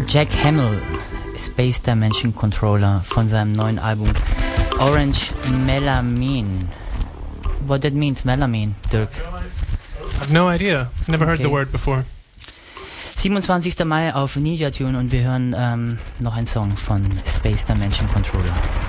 Jack Hamill, Space Dimension Controller von seinem neuen Album Orange Melamine. What that means, Melamine, Dirk? I have no idea. Never heard the word before. 27. Mai auf Ninja Tune und wir hören noch einen Song von Space Dimension Controller.